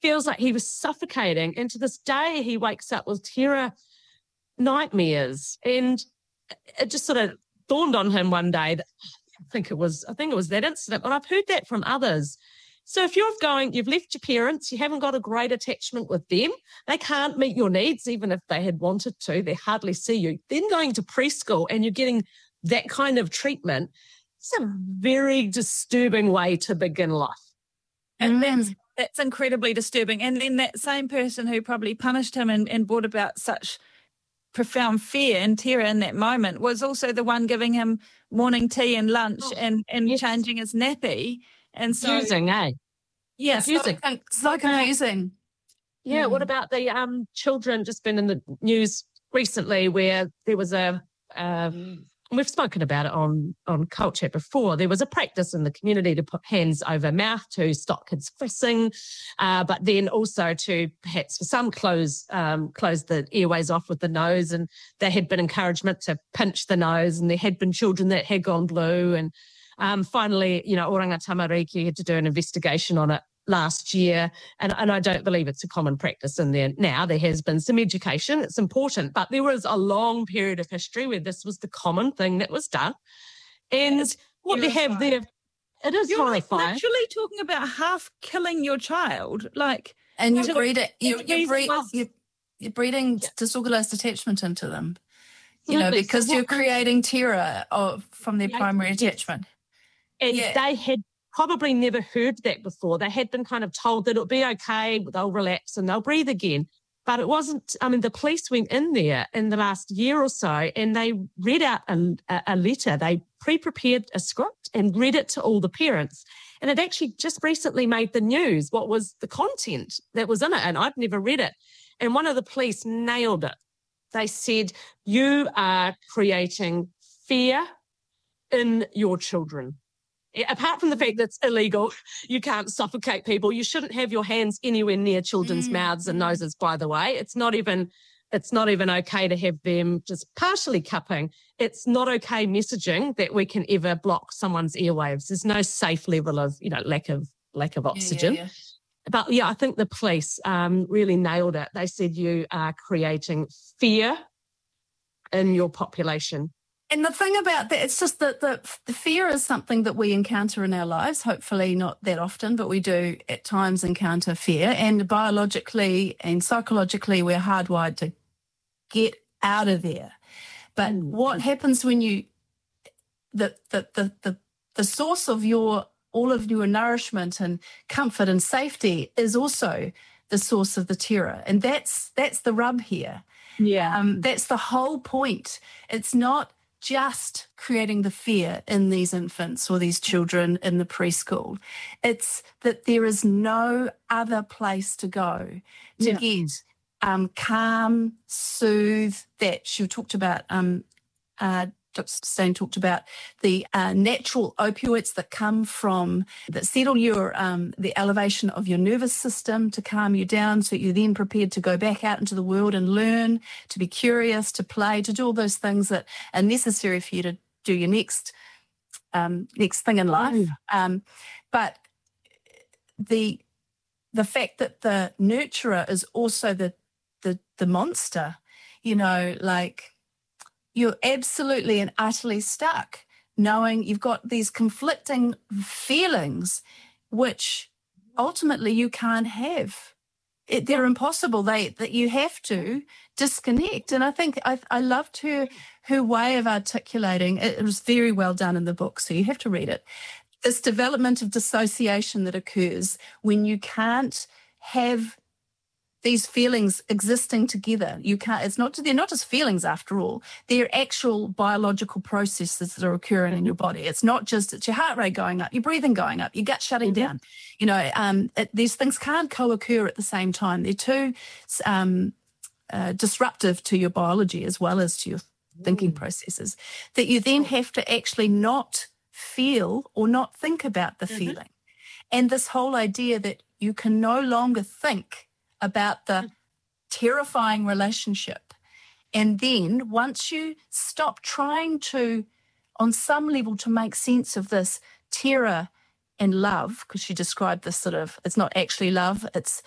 feels like he was suffocating. And to this day, he wakes up with terror nightmares. And it just sort of dawned on him one day that I think it was that incident, but I've heard that from others. So if you've left your parents, you haven't got a great attachment with them, they can't meet your needs, even if they had wanted to, they hardly see you. Then going to preschool and you're getting that kind of treatment, it's a very disturbing way to begin life. And that's incredibly disturbing. And then that same person who probably punished him and brought about such profound fear and terror in that moment was also the one giving him morning tea and lunch and yes. changing his nappy. And so, confusing, eh? Yeah, so confusing. Yeah, what about the children just been in the news recently where there was we've spoken about it on Cult Chat before. There was a practice in the community to put hands over mouth to stop kids fussing, but then also to perhaps for some close the airways off with the nose. And there had been encouragement to pinch the nose, and there had been children that had gone blue. And finally, Oranga Tamariki had to do an investigation on it last year, and I don't believe it's a common practice in there now. There has been some education, it's important, but there was a long period of history where this was the common thing that was done. And what they have there, it is horrifying. You're literally talking about half killing your child, and you're breeding disorganized attachment into them, because you're creating terror from their primary attachment. And they had probably never heard that before. They had been kind of told that it'll be okay, they'll relax and they'll breathe again. But it wasn't. The police went in there in the last year or so and they read out a letter. They pre-prepared a script and read it to all the parents. And it actually just recently made the news, what was the content that was in it. And I'd never read it. And one of the police nailed it. They said, you are creating fear in your children. Apart from the fact that it's illegal, you can't suffocate people. You shouldn't have your hands anywhere near children's mouths and noses, by the way. It's not even okay to have them just partially cupping. It's not okay messaging that we can ever block someone's airwaves. There's no safe level of, lack of oxygen. Yeah. But I think the police really nailed it. They said you are creating fear in your population. And the thing about that, it's just that the fear is something that we encounter in our lives, hopefully not that often, but we do at times encounter fear. And biologically and psychologically, we're hardwired to get out of there. But what happens when the source of all of your nourishment and comfort and safety is also the source of the terror. And that's the rub here. Yeah. That's the whole point. It's not just creating the fear in these infants or these children in the preschool. It's that there is no other place to go to get calm, soothe. That she talked about, Dr. Stain talked about the natural opioids that come from, that settle the elevation of your nervous system to calm you down so you're then prepared to go back out into the world and learn, to be curious, to play, to do all those things that are necessary for you to do your next thing in life. But the fact that the nurturer is also the monster, you're absolutely and utterly stuck knowing you've got these conflicting feelings which ultimately you can't have. They're impossible. That you have to disconnect. And I think I loved her way of articulating. It was very well done in the book, so you have to read it. This development of dissociation that occurs when you can't have these feelings existing together. They're not just feelings after all. They're actual biological processes that are occurring in your body. It's your heart rate going up, your breathing going up, your gut shutting down. These things can't co-occur at the same time. They're too disruptive to your biology as well as to your thinking processes, that you then have to actually not feel or not think about the feeling. And this whole idea that you can no longer think about the terrifying relationship. And then once you stop trying to, on some level, to make sense of this terror and love, because she described this it's not actually love, it's